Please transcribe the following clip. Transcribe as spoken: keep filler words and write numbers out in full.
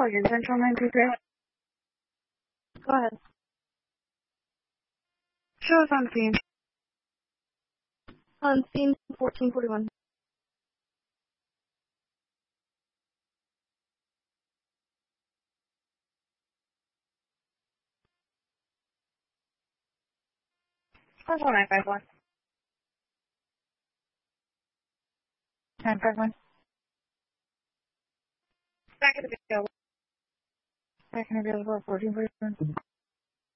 Allegan Central nine two three. Go ahead. Show us on scene. On scene fourteen forty-one. That's all nine five one. nine five one. Back at the video. Back in available fourteen forty-one.